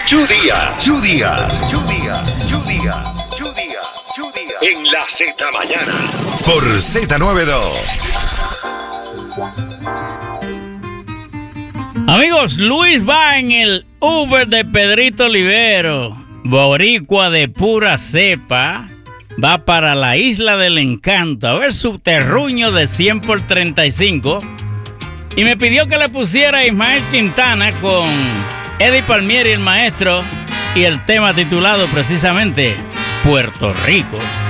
Díaz. En la Z Mañana. Por Z92. Amigos, Luis va en el Uber de Pedrito Olivero, boricua de pura cepa. Va para la Isla del Encanto a ver su terruño de 100 por 35. Y me pidió que le pusiera a Ismael Quintana con Eddie Palmieri, el maestro, y el tema titulado precisamente Puerto Rico.